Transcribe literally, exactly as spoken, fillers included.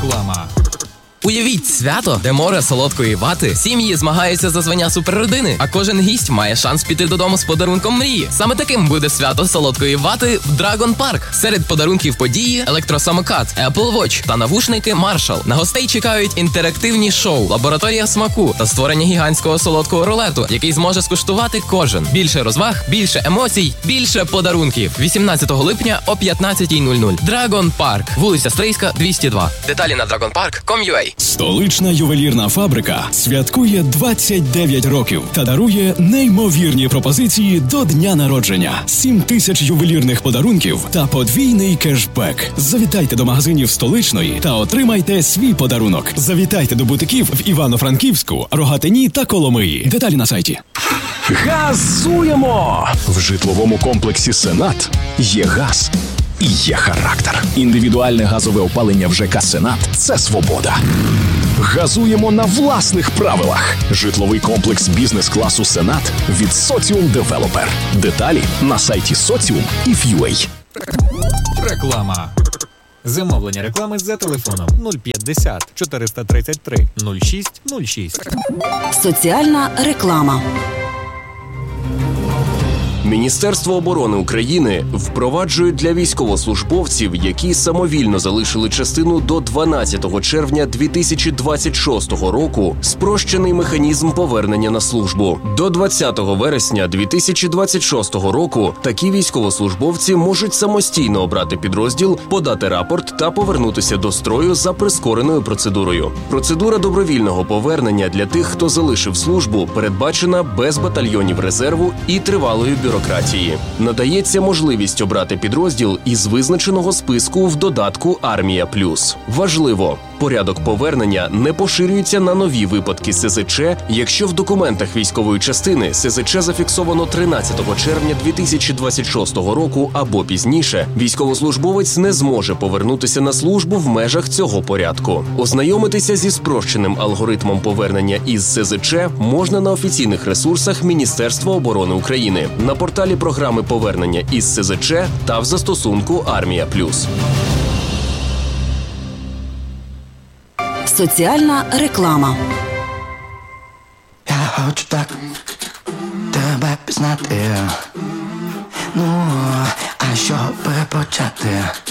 Реклама. Уявіть свято, де море солодкої вати, сім'ї змагаються за звання суперродини, а кожен гість має шанс піти додому з подарунком мрії. Саме таким буде свято солодкої вати в Dragon Park. Серед подарунків події – електросамокат, Apple Watch та навушники Marshall. На гостей чекають інтерактивні шоу, лабораторія смаку та створення гігантського солодкого рулету, який зможе скуштувати кожен. Більше розваг, більше емоцій, більше подарунків. вісімнадцятого липня о п'ятнадцятій нуль нуль. Dragon Park, вулиця Стрийська, двісті два. Деталі на dragon park крапка ком крапка ю а. Столична ювелірна фабрика святкує двадцять дев'ять років та дарує неймовірні пропозиції до дня народження. сім тисяч ювелірних подарунків та подвійний кешбек. Завітайте до магазинів Столичної та отримайте свій подарунок. Завітайте до бутиків в Івано-Франківську, Рогатині та Коломиї. Деталі на сайті. Газуємо! В житловому комплексі «Сенат» є газ. І є характер. Індивідуальне газове опалення в ЖК «Сенат» – це свобода. Газуємо на власних правилах. Житловий комплекс бізнес-класу «Сенат» від Соціум Девелопер. Деталі на сайті соціум і ф ю ей. Реклама. Замовлення реклами за телефоном нуль п'ятдесят чотириста тридцять три нуль шість нуль шість. Соціальна реклама. Міністерство оборони України впроваджує для військовослужбовців, які самовільно залишили частину до дванадцятого червня дві тисячі двадцять шостого року, спрощений механізм повернення на службу. До двадцятого вересня дві тисячі двадцять шостого року такі військовослужбовці можуть самостійно обрати підрозділ, подати рапорт та повернутися до строю за прискореною процедурою. Процедура добровільного повернення для тих, хто залишив службу, передбачена без батальйонів резерву і тривалої бюрократії. Бюрократії. Надається можливість обрати підрозділ із визначеного списку в додатку «Армія Плюс». Важливо, порядок повернення не поширюється на нові випадки ес зет че, якщо в документах військової частини ес зет че зафіксовано тринадцятого червня дві тисячі двадцять шостого року або пізніше, військовослужбовець не зможе повернутися на службу в межах цього порядку. Ознайомитися зі спрощеним алгоритмом повернення із ес зет че можна на офіційних ресурсах Міністерства оборони України, на порталі програми повернення із ес зет че та в застосунку «Армія Плюс». Соціальна реклама. Я хочу так тебе пізнати. Ну, а що перепочати?